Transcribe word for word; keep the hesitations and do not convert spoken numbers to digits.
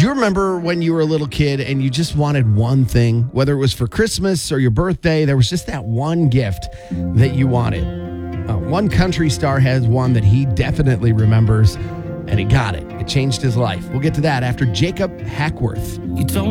Do you remember when you were a little kid and you just wanted one thing, whether it was for Christmas or your birthday? There was just that one gift that you wanted. Uh, one country star has one that he definitely remembers, and he got it. It changed his life. We'll get to that after Jacob Hackworth. You told